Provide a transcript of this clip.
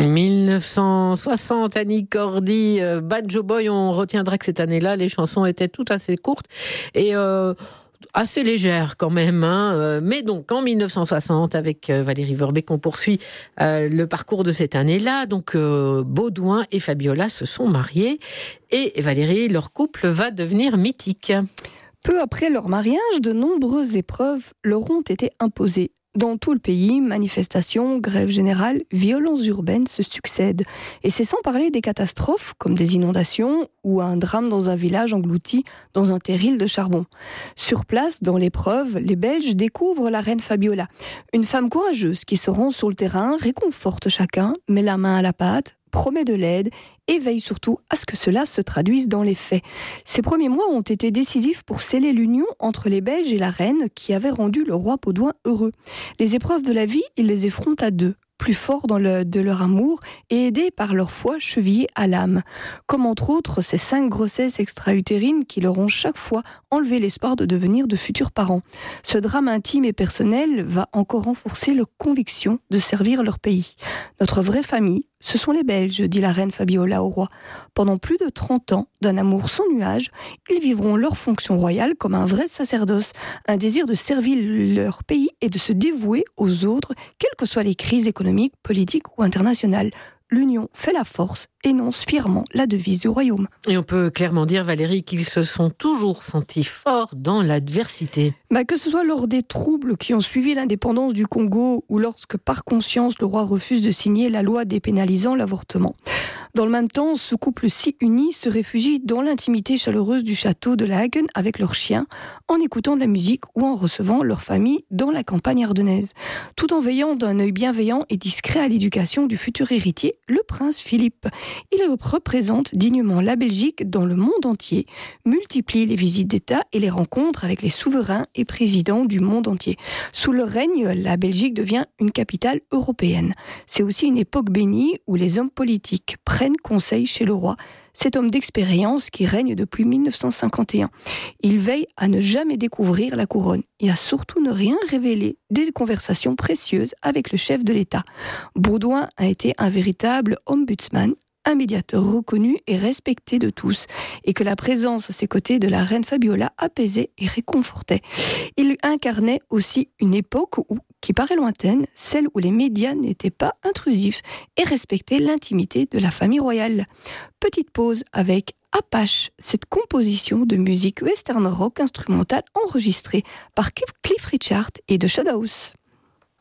1960, Annie Cordy, Banjo Boy, on retiendra que cette année-là, les chansons étaient toutes assez courtes et assez légères quand même. Mais donc en 1960, avec Valérie Vorbet, on poursuit le parcours de cette année-là. Donc Baudouin et Fabiola se sont mariés et Valérie, leur couple va devenir mythique. Peu après leur mariage, de nombreuses épreuves leur ont été imposées. Dans tout le pays, manifestations, grèves générales, violences urbaines se succèdent. Et c'est sans parler des catastrophes, comme des inondations ou un drame dans un village englouti dans un terril de charbon. Sur place, dans l'épreuve, les Belges découvrent la reine Fabiola. Une femme courageuse qui se rend sur le terrain, réconforte chacun, met la main à la pâte, promet de l'aide et veille surtout à ce que cela se traduise dans les faits. Ces premiers mois ont été décisifs pour sceller l'union entre les Belges et la reine qui avait rendu le roi Baudouin heureux. Les épreuves de la vie, ils les affrontent à deux, plus forts de leur amour et aidés par leur foi chevillée à l'âme. Comme entre autres ces 5 grossesses extra-utérines qui leur ont chaque fois enlevé l'espoir de devenir de futurs parents. Ce drame intime et personnel va encore renforcer leur conviction de servir leur pays. Notre vraie famille, ce sont les Belges, dit la reine Fabiola au roi. Pendant plus de 30 ans, d'un amour sans nuage, ils vivront leur fonction royale comme un vrai sacerdoce, un désir de servir leur pays et de se dévouer aux autres, quelles que soient les crises économiques, politiques ou internationales. L'union fait la force, énonce fièrement la devise du royaume. Et on peut clairement dire, Valérie, qu'ils se sont toujours sentis forts dans l'adversité. Que ce soit lors des troubles qui ont suivi l'indépendance du Congo ou lorsque, par conscience, le roi refuse de signer la loi dépénalisant l'avortement. Dans le même temps, ce couple si uni se réfugie dans l'intimité chaleureuse du château de Laeken avec leurs chiens, en écoutant de la musique ou en recevant leur famille dans la campagne ardennaise, tout en veillant d'un œil bienveillant et discret à l'éducation du futur héritier, le prince Philippe. Il représente dignement la Belgique dans le monde entier, multiplie les visites d'État et les rencontres avec les souverains et présidents du monde entier. Sous leur règne, la Belgique devient une capitale européenne. C'est aussi une époque bénie où les hommes politiques prennent conseil chez le roi, cet homme d'expérience qui règne depuis 1951. Il veille à ne jamais découvrir la couronne et à surtout ne rien révéler des conversations précieuses avec le chef de l'État. Baudouin a été un véritable ombudsman, un médiateur reconnu et respecté de tous, et que la présence à ses côtés de la reine Fabiola apaisait et réconfortait. Il incarnait aussi une époque qui paraît lointaine, celle où les médias n'étaient pas intrusifs et respectaient l'intimité de la famille royale. Petite pause avec Apache, cette composition de musique western rock instrumentale enregistrée par Cliff Richard et The Shadows.